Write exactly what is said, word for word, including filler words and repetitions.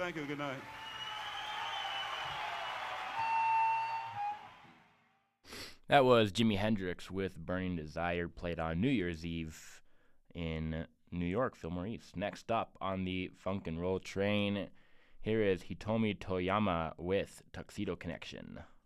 Thank you. Good night. That was Jimi Hendrix with Burning Desire, played on New Year's Eve in New York, Fillmore East. Next up on the Funk and Roll train, here is Hitomi Toyama with Tuxedo Connection.